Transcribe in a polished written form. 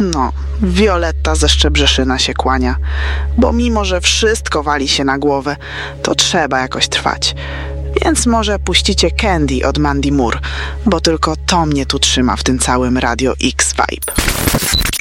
No, Violetta ze Szczebrzeszyna się kłania, bo mimo, że wszystko wali się na głowę, to trzeba jakoś trwać. Więc może puścicie Candy od Mandy Moore, bo tylko to mnie tu trzyma w tym całym Radio X vibe.